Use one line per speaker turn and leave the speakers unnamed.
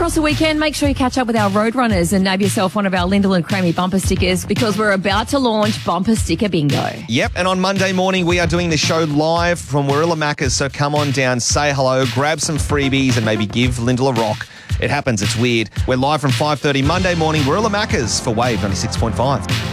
across the weekend, make sure you catch up with our Roadrunners and nab yourself one of our Lyndall and Creamy bumper stickers because we're about to launch Bumper Sticker Bingo.
Yep, and on Monday morning, we are doing the show live from Warilla Macca's, so come on down, say hello, grab some freebies and maybe give Lyndall a rock. It happens, it's weird. We're live from 5:30 Monday morning, Warilla Macca's for Wave 96.5.